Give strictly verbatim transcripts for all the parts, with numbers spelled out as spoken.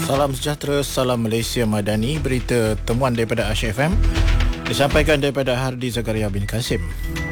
Salam sejahtera, salam Malaysia Madani. Berita temuan daripada Asia F M disampaikan daripada Hardi Zakaria bin Kasim.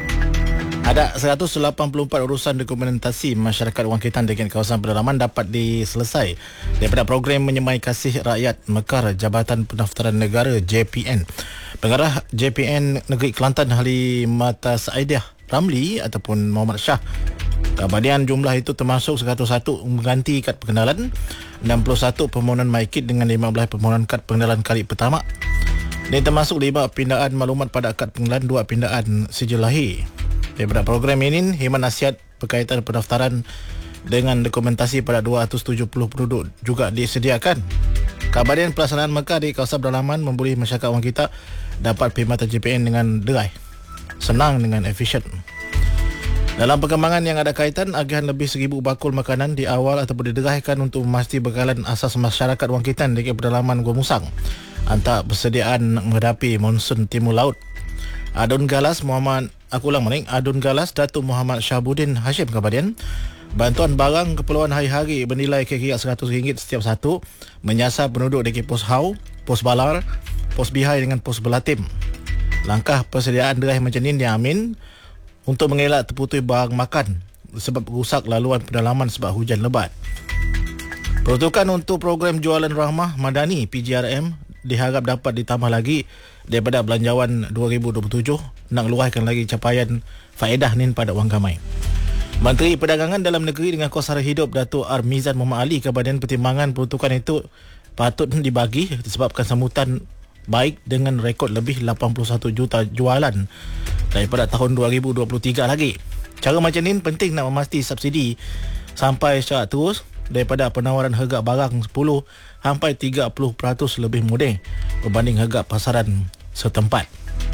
Ada seratus lapan puluh empat urusan dokumentasi masyarakat wangkitan dengan kawasan pedalaman dapat diselesai daripada program Menyemai Kasih Rakyat Mekar Jabatan Pendaftaran Negara J P N. Pengarah J P N Negeri Kelantan Halimata Saidiah Ramli ataupun Muhammad Shah, kemudian jumlah itu termasuk seratus satu mengganti kad pengenalan, enam puluh satu permohonan MyKit dengan lima belas permohonan kad pengenalan kali pertama. Ini termasuk lima pindaan maklumat pada kad pengenalan, dua pindaan sijil lahir. Daripada program ini, khidmat nasihat berkaitan pendaftaran dengan dokumentasi pada dua ratus tujuh puluh penduduk juga disediakan. Kemudian pelaksanaan Mekar di kawasan pedalaman memboleh masyarakat orang kita dapat perkhidmatan J P N dengan derai, senang dengan efisien. Dalam perkembangan yang ada kaitan, agihan lebih seribu bakul makanan di awal ataupun dideraikan untuk memastikan bekalan asas masyarakat wangkitan di pedalaman Gua Musang antara persediaan menghadapi monsun timur laut. Adun Galas Muhammad Aku ulang maning Adun Galas Datuk Muhammad Syahabuddin Hashim kemudian bantuan barang keperluan hari-hari bernilai kira-kira seratus ringgit setiap satu menyasar penduduk di Pos Hau, Pos Balar, Pos Bihai dengan Pos Belatim. Langkah persediaan derai macam ini diamin untuk mengelak terputus barang makan sebab rusak laluan pedalaman sebab hujan lebat. Peruntukan untuk program Jualan Rahmah Madani P J R M diharap dapat ditambah lagi daripada belanjawan dua ribu dua puluh tujuh nak luahkan lagi capaian faedah nin pada wang ramai. Menteri Perdagangan Dalam Negeri dengan Kos Sara Hidup Datuk Armizan Muhammad Ali kemudian pertimbangan peruntukan itu patut dibagi disebabkan sambutan baik dengan rekod lebih lapan puluh satu juta jualan daripada tahun dua ribu dua puluh tiga lagi. Cara macam ni penting nak memastikan subsidi sampai secara terus daripada penawaran harga barang sepuluh sampai tiga puluh peratus lebih mudah berbanding harga pasaran setempat.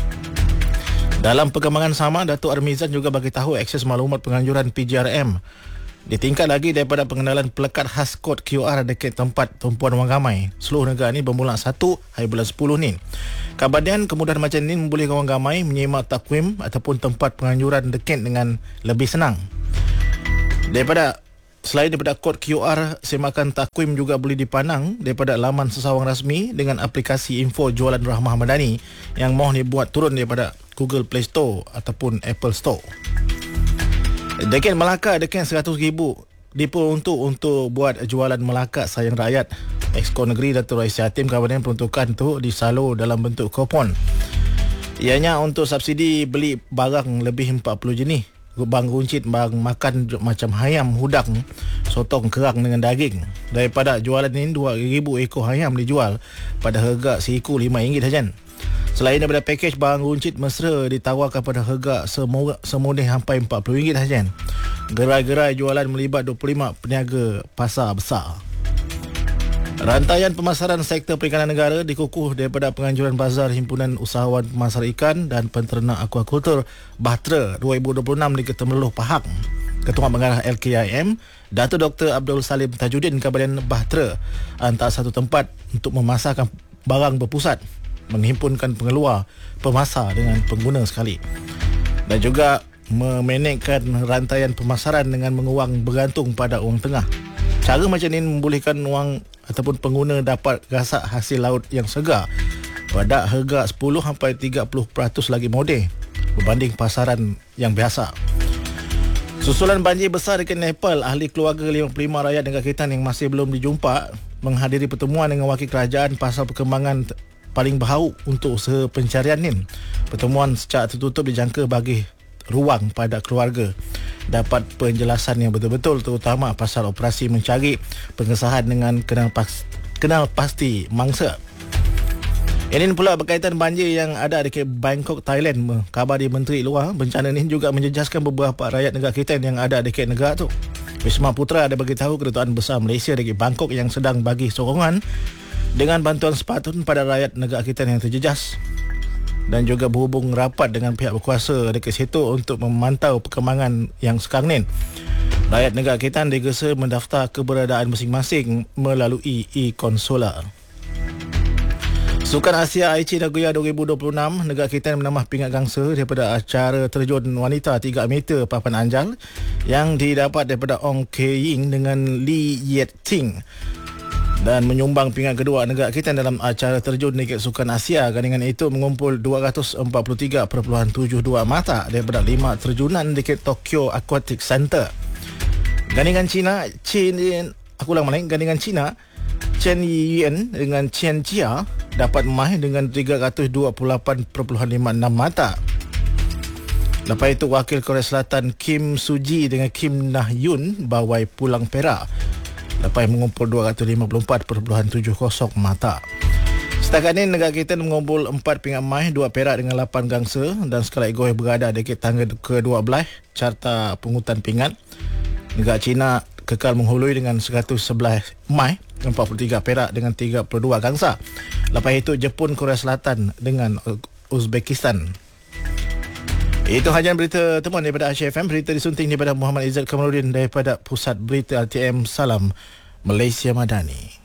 Dalam perkembangan sama, Datuk Armizan juga bagi tahu akses maklumat penganjuran P J R M ditingkat lagi daripada pengenalan pelekat khas kod Q R dekat tempat tumpuan wang ramai. Seluruh negara ni bermula satu hari bulan sepuluh ni. Kemudian kemudahan macam ni membolehkan wang ramai menyemak takwim ataupun tempat penganjuran dekat dengan lebih senang. Daripada Selain daripada kod Q R, semakan takwim juga boleh dipandang daripada laman sesawang rasmi dengan aplikasi info Jualan Rahmah Madani yang mohon dibuat turun daripada Google Play Store ataupun Apple Store. Dekat Melaka, dekat seratus ribu diperuntuk untuk buat jualan Melaka Sayang Rakyat. Exco Negeri Datuk Raisi Hatim kemudian peruntukan tu disalur dalam bentuk kupon. Ianya untuk subsidi beli barang lebih empat puluh jenis. Barang runcit, barang makan macam ayam, hudang, sotong, kerang dengan daging. Daripada jualan ini, dua ribu ekor ayam dijual pada harga seekor lima ringgit saja. Selain daripada pakej barang runcit mesra ditawarkan pada harga semurah sampai empat puluh ringgit saja. Gerai-gerai jualan melibat dua puluh lima peniaga pasar besar. Rantaian pemasaran sektor perikanan negara dikukuh daripada penganjuran Bazar Himpunan Usahawan Pemasar Ikan dan Penternak Aquakultur Bahtera dua ribu dua puluh enam di Ketemeluh Pahang. Ketua Pengarah L K I M Datuk Doktor Abdul Salim Tajuddin Kabupaten Bahtera antara satu tempat untuk memasarkan barang berpusat, menghimpunkan pengeluar, pemasar dengan pengguna sekali, dan juga memanagkan rantaian pemasaran dengan menguang bergantung pada wang tengah. Cara macam ini membolehkan wang ataupun pengguna dapat rasak hasil laut yang segar pada harga sepuluh sampai tiga puluh peratus lagi modal berbanding pasaran yang biasa. Susulan banjir besar dekat Nepal, ahli keluarga lima puluh lima rakyat negara Kelantan yang masih belum dijumpa menghadiri pertemuan dengan wakil kerajaan pasal perkembangan paling baharu untuk usaha pencarian ni. Pertemuan secara tertutup dijangka bagi ruang pada keluarga dapat penjelasan yang betul-betul terutama pasal operasi mencari pengesahan dengan kenal, pas, kenal pasti mangsa. Ini pula berkaitan banjir yang ada di Bangkok, Thailand. Khabar di Menteri Luar, bencana ini juga menjejaskan beberapa rakyat negara kita yang ada di negara tu. Wisma Putra ada beritahu Kedutaan Besar Malaysia di Bangkok yang sedang bagi sokongan dengan bantuan sepatutnya pada rakyat negara kita yang terjejas dan juga berhubung rapat dengan pihak berkuasa dekat situ untuk memantau perkembangan yang sekarang ni. Rakyat negara kita digesa mendaftar keberadaan masing-masing melalui e-konsular. Sukan Asia Aichi Nagoya dua ribu dua puluh enam, negara kita menambah pingat gangsa daripada acara terjun wanita tiga meter papan anjal yang didapat daripada Ong Kei Ying dengan Lee Yet Ting. dan menyumbang pingat kedua negara kita dalam acara terjun Liga Sukan Asia. Gandingan itu mengumpul dua ratus empat puluh tiga perpuluhan tujuh dua mata daripada lima terjunan di Tokyo Aquatic Center. Gandingan China, Chen, aku ulang balik, gandingan China, Chen Yiyuan dengan Chen Jia dapat memaih dengan tiga ratus dua puluh lapan perpuluhan lima enam mata. Lepas itu, wakil Korea Selatan Kim Suji dengan Kim Nah Yun bawai pulang perak. Lepas mengumpul dua ratus lima puluh empat perpuluhan tujuh kosong mata. Setakat ini negara kita mengumpul empat pingat emas, dua perak dengan lapan gangsa dan sekaligus berada di tangga ke dua belas carta pungutan pingat. Negara China kekal menghului dengan seratus sebelas emas, empat puluh tiga perak dengan tiga puluh dua gangsa. Lepas itu Jepun, Korea Selatan dengan Uzbekistan. Itu hanya berita temuan daripada Asia F M. Berita disunting daripada Muhammad Izzat Kamaluddin daripada Pusat Berita L T M. Salam Malaysia Madani.